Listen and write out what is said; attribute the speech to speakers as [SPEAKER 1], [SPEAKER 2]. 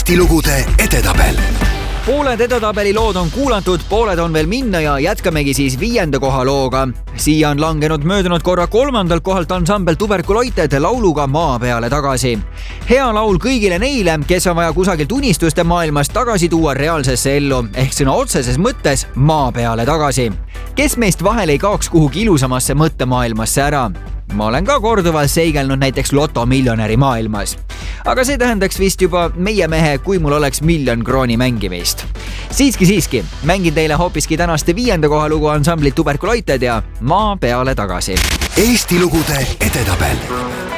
[SPEAKER 1] Eesti lugude edetabel.
[SPEAKER 2] Pooled edetabeli lood on kuulatud, pooled on veel minna ja jätkamegi siis 5. koha looga. Siia on langenud möödunud korra 3. kohalt ansambel Tuberkuloited lauluga Maa peale tagasi. Hea laul kõigile neile, kes on vaja kusagilt unistuste maailmast tagasi tuua reaalsesse ellu, ehk sõna otseses mõttes maa peale tagasi. Kes meist vahel ei kaoks kuhugi ilusamasse mõttemaailmasse ära? Ma olen ka korduvalt seigelnud näiteks lotomiljonäri maailmas. Aga see tähendaks vist juba meie mehe, kui mul oleks 1 000 000 krooni mängimist. Siiski, mängin teile hoopiski tänaste 5. koha lugu ansamblit Tuberkuloited ja Maa peale tagasi.
[SPEAKER 1] Eesti lugude edetabel.